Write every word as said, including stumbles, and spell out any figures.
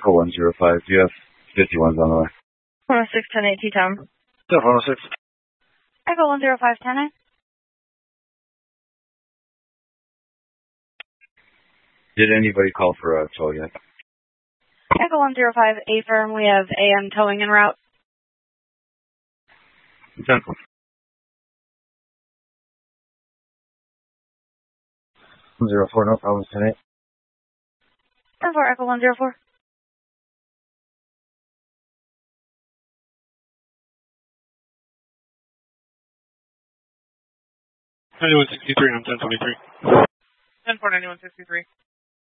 Echo one zero five, you have fifty-ones on the way. one oh six, ten eight, T-Town. Yeah, one oh six. Echo one zero five, ten eight. Did anybody call for a tow yet? Echo one zero five, A-firm, we have A M towing en route. ten four. one zero four, no problem, ten eight. ten four, Echo one zero four. ninety-one sixty-three on ten twenty-three. ten four, ninety-one sixty-three.